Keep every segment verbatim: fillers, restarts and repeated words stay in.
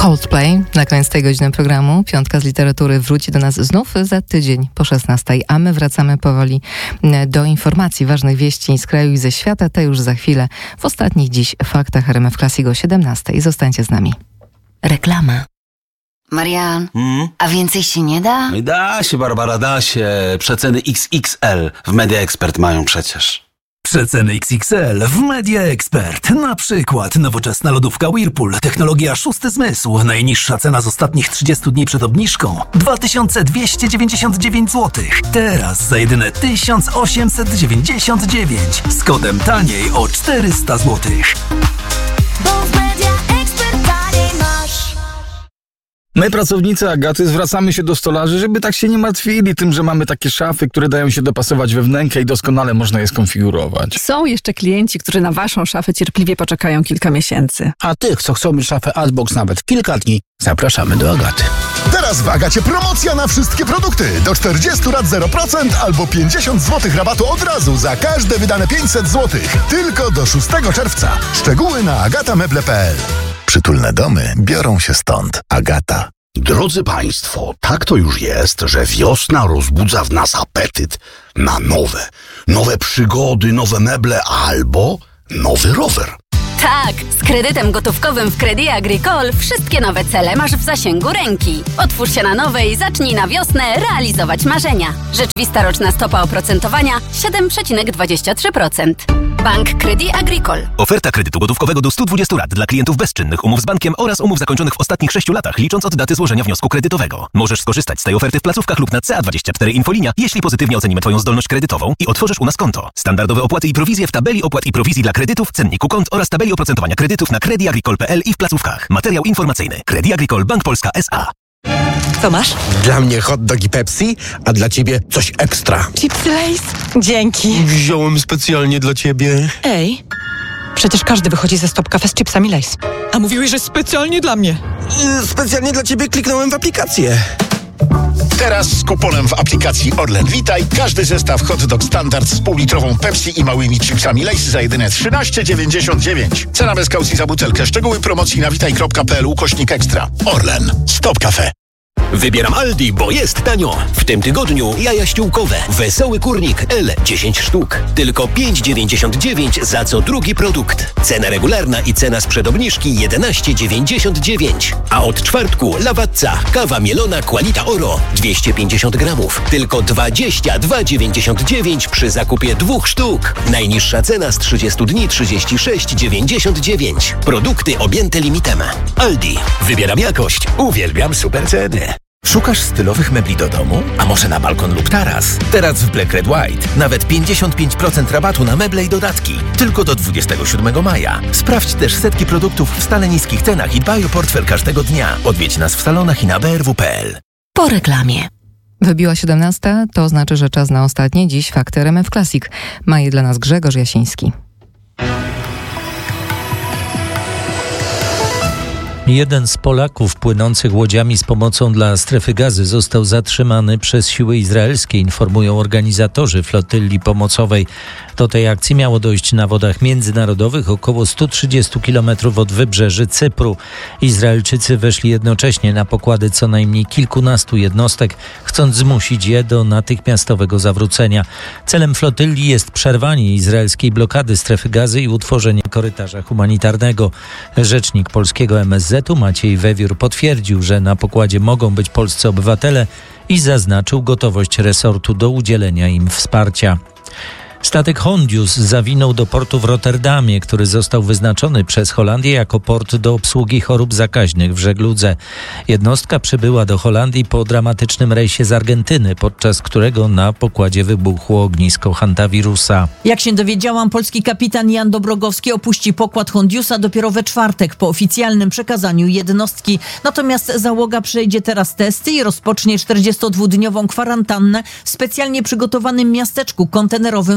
Coldplay na koniec tej godziny programu. Piątka z literatury wróci do nas znów za tydzień po szesnastej, a my wracamy powoli do informacji, ważnych wieści z kraju i ze świata. Te już za chwilę w ostatnich dziś faktach R M F Classic o siedemnastej. Zostańcie z nami. Reklama. Marian, Hmm? a więcej się nie da? Da się, Barbara, da się. Przeceny X X L w Media Expert mają przecież. Przeceny X X L w Media Expert. Na przykład nowoczesna lodówka Whirlpool, technologia szósty zmysł. Najniższa cena z ostatnich trzydziestu dni przed obniżką dwa tysiące dwieście dziewięćdziesiąt dziewięć złotych. Teraz za jedyne tysiąc osiemset dziewięćdziesiąt dziewięć. Z kodem taniej o czterysta złotych. Bo w Media Expert taniej masz. My, pracownicy Agaty, zwracamy się do stolarzy, żeby tak się nie martwili tym, że mamy takie szafy, które dają się dopasować we wnękę i doskonale można je skonfigurować. Są jeszcze klienci, którzy na waszą szafę cierpliwie poczekają kilka miesięcy. A tych, co chcą mieć szafę Adbox nawet kilka dni, zapraszamy do Agaty. Teraz w Agacie promocja na wszystkie produkty. Do czterdziestu lat zero procent albo pięćdziesiąt złotych rabatu od razu za każde wydane pięćset złotych. Tylko do szóstego czerwca. Szczegóły na agatameble kropka p l. Przytulne domy biorą się stąd. Agata. Drodzy Państwo, tak to już jest, że wiosna rozbudza w nas apetyt na nowe, nowe przygody, nowe meble albo nowy rower. Tak, z kredytem gotówkowym w Crédit Agricole wszystkie nowe cele masz w zasięgu ręki. Otwórz się na nowe i zacznij na wiosnę realizować marzenia. Rzeczywista roczna stopa oprocentowania siedem przecinek dwadzieścia trzy procent. Bank Crédit Agricole. Oferta kredytu gotówkowego do stu dwudziestu lat dla klientów bezczynnych umów z bankiem oraz umów zakończonych w ostatnich sześciu latach, licząc od daty złożenia wniosku kredytowego. Możesz skorzystać z tej oferty w placówkach lub na C A dwadzieścia cztery Infolinia, jeśli pozytywnie ocenimy Twoją zdolność kredytową i otworzysz u nas konto. Standardowe opłaty i prowizje w tabeli opłat i prowizji dla kredytów, cenniku kont oraz tabeli oprocentowania kredytów na Crédit Agricole kropka p l i w placówkach. Materiał informacyjny. Crédit Agricole Bank Polska S A. Co masz? Dla mnie hot dog i Pepsi, a dla ciebie coś ekstra. Chipsy Lay's? Dzięki. Wziąłem specjalnie dla ciebie. Ej, przecież każdy wychodzi ze Stop Cafe z chipsami Lay's. A mówiłeś, że specjalnie dla mnie. Yy, specjalnie dla ciebie kliknąłem w aplikację. Teraz z kuponem w aplikacji Orlen Witaj każdy zestaw hot dog standard z półlitrową Pepsi i małymi chipsami Lay's za jedyne trzynaście dziewięćdziesiąt dziewięć. Cena bez kaucji za butelkę. Szczegóły promocji na witaj kropka p l ukośnik ekstra. Orlen. Stop Cafe. Wybieram Aldi, bo jest tanio. W tym tygodniu jaja ściółkowe. Wesoły kurnik L dziesięć sztuk. Tylko pięć dziewięćdziesiąt dziewięć za co drugi produkt. Cena regularna i cena sprzed obniżki jedenaście dziewięćdziesiąt dziewięć. A od czwartku Lawatca, kawa mielona Qualita Oro dwieście pięćdziesiąt gramów. Tylko dwadzieścia dwa dziewięćdziesiąt dziewięć przy zakupie dwóch sztuk. Najniższa cena z trzydziestu dni trzydzieści sześć dziewięćdziesiąt dziewięć. Produkty objęte limitem. Aldi. Wybieram jakość. Uwielbiam super ceny. Szukasz stylowych mebli do domu? A może na balkon lub taras? Teraz w Black Red White nawet pięćdziesiąt pięć procent rabatu na meble i dodatki. Tylko do dwudziestego siódmego maja. Sprawdź też setki produktów w stale niskich cenach i dbaj o portfel każdego dnia. Odwiedź nas w salonach i na b r w kropka p l. Po reklamie. Wybiła siedemnasta, to znaczy, że czas na ostatnie dziś fakty R M F Classic. Ma je dla nas Grzegorz Jasiński. Jeden z Polaków płynących łodziami z pomocą dla strefy Gazy został zatrzymany przez siły izraelskie, informują organizatorzy flotylli pomocowej. Do tej akcji miało dojść na wodach międzynarodowych około stu trzydziestu kilometrów od wybrzeży Cypru. Izraelczycy weszli jednocześnie na pokłady co najmniej kilkunastu jednostek, chcąc zmusić je do natychmiastowego zawrócenia. Celem flotylli jest przerwanie izraelskiej blokady strefy Gazy i utworzenie korytarza humanitarnego. Rzecznik polskiego M S Z Maciej Wewiór potwierdził, że na pokładzie mogą być polscy obywatele i zaznaczył gotowość resortu do udzielenia im wsparcia. Statek Hondius zawinął do portu w Rotterdamie, który został wyznaczony przez Holandię jako port do obsługi chorób zakaźnych w żegludze. Jednostka przybyła do Holandii po dramatycznym rejsie z Argentyny, podczas którego na pokładzie wybuchło ognisko hantawirusa. Jak się dowiedziałam, polski kapitan Jan Dobrogowski opuści pokład Hondiusa dopiero we czwartek po oficjalnym przekazaniu jednostki. Natomiast załoga przejdzie teraz testy i rozpocznie czterdziestodwudniową kwarantannę w specjalnie przygotowanym miasteczku kontenerowym w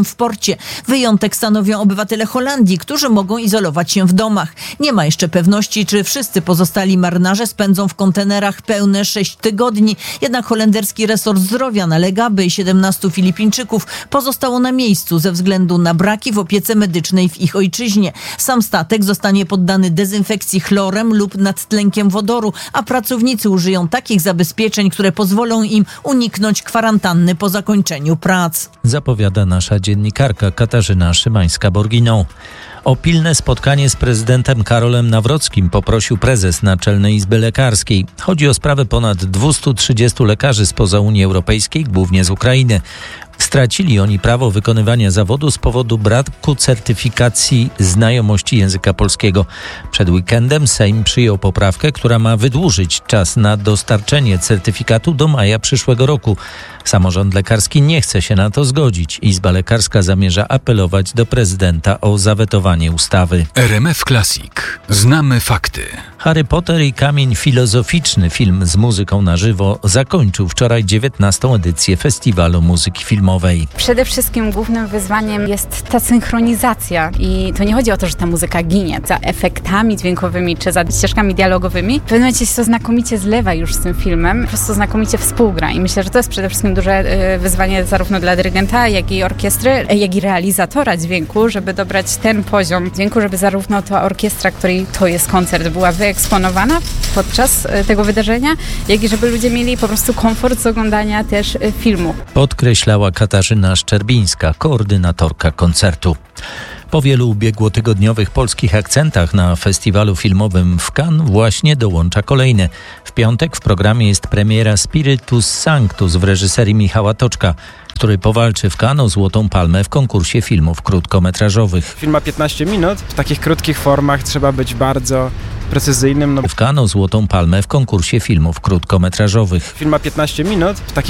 w porcie. Wyjątek stanowią obywatele Holandii, którzy mogą izolować się w domach. Nie ma jeszcze pewności, czy wszyscy pozostali marynarze spędzą w kontenerach pełne sześć tygodni. Jednak holenderski resort zdrowia nalega, by siedemnastu Filipińczyków pozostało na miejscu ze względu na braki w opiece medycznej w ich ojczyźnie. Sam statek zostanie poddany dezynfekcji chlorem lub nadtlenkiem wodoru, a pracownicy użyją takich zabezpieczeń, które pozwolą im uniknąć kwarantanny po zakończeniu prac. Zapowiada nasza dziennikarka Katarzyna Szymańska-Borginą. O pilne spotkanie z prezydentem Karolem Nawrockim poprosił prezes Naczelnej Izby Lekarskiej. Chodzi o sprawę ponad dwieście trzydziestu lekarzy spoza Unii Europejskiej, głównie z Ukrainy. Stracili oni prawo wykonywania zawodu z powodu braku certyfikacji znajomości języka polskiego. Przed weekendem Sejm przyjął poprawkę, która ma wydłużyć czas na dostarczenie certyfikatu do maja przyszłego roku. Samorząd lekarski nie chce się na to zgodzić. Izba Lekarska zamierza apelować do prezydenta o zawetowanie ustawy. R M F Classic. Znamy fakty. Harry Potter i Kamień Filozoficzny, film z muzyką na żywo, zakończył wczoraj dziewiętnastą edycję Festiwalu Muzyki Filmowej. Przede wszystkim głównym wyzwaniem jest ta synchronizacja i to nie chodzi o to, że ta muzyka ginie. Za efektami dźwiękowymi czy za ścieżkami dialogowymi w pewnym momencie się to znakomicie zlewa już z tym filmem, po prostu znakomicie współgra i myślę, że to jest przede wszystkim duże wyzwanie zarówno dla dyrygenta, jak i orkiestry, jak i realizatora dźwięku, żeby dobrać ten poziom dźwięku, żeby zarówno ta orkiestra, której to jest koncert, była wyeksponowana podczas tego wydarzenia, jak i żeby ludzie mieli po prostu komfort z oglądania też filmu. Podkreślała Katarzyna Szczerbińska, koordynatorka koncertu. Po wielu ubiegłotygodniowych polskich akcentach na festiwalu filmowym w Cannes właśnie dołącza kolejny. W piątek w programie jest premiera Spiritus Sanctus w reżyserii Michała Toczka, który powalczy w Cannes o Złotą Palmę w konkursie filmów krótkometrażowych. Film ma piętnaście minut. W takich krótkich formach trzeba być bardzo precyzyjnym. No. W Cannes o Złotą Palmę w konkursie filmów krótkometrażowych. Film ma piętnaście minut. W takich